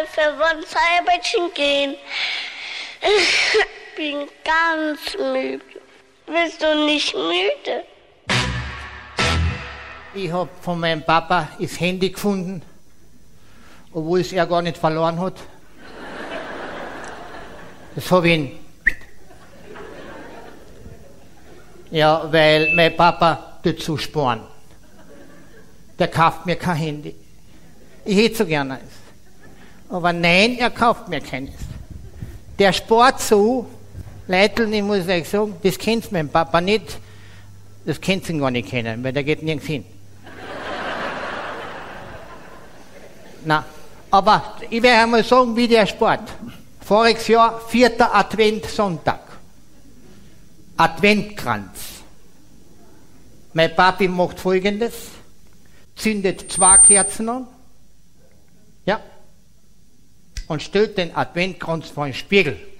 für uns Arbeitchen gehen. Ich bin ganz müde. Bist du nicht müde? Ich hab von meinem Papa das Handy gefunden, obwohl es er gar nicht verloren hat. Das hab ich ihn. Ja, weil mein Papa dazu sparen. Der kauft mir kein Handy. Ich hätte so gerne eins. Aber nein, er kauft mir keines. Der spart so, Leiteln, ich muss euch sagen, das kennt mein Papa nicht, das kennt ihn gar nicht kennen, weil der geht nirgends hin. Na, aber ich werde einmal sagen, wie der spart. Voriges Jahr, 4. Adventssonntag. Adventkranz. Mein Papi macht Folgendes, zündet 2 Kerzen an, ja, und stellt den Adventkranz vor den Spiegel.